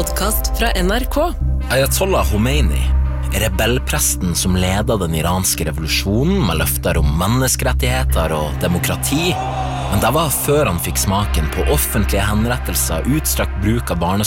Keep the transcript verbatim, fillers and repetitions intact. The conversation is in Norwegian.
podcast fra N R K. Ayatollah Khomeini er rebellpresten som leder den iranske revolusjonen med løfter om menneskerettigheter og demokrati. Men det var før han fikk smaken på offentlige henrettelser, utstrakt bruk av barnes